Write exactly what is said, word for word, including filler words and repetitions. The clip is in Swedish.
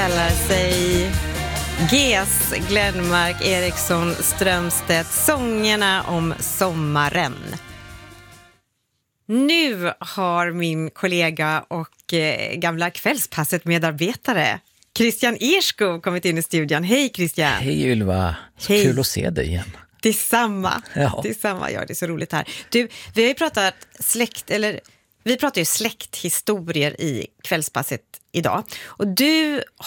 kallar sig G S, Glenmark, Eriksson, Strömstedt, sångerna om sommaren. Nu har min kollega och eh, gamla kvällspasset medarbetare Christian Erskov kommit in i studion. Hej Christian! Hej Ylva, så Hej. Kul att se dig igen. Detsamma, Ja. detsamma, ja det är så roligt här. Du, vi har ju pratat släkt, eller vi pratar ju släkthistorier i kvällspasset idag. Och du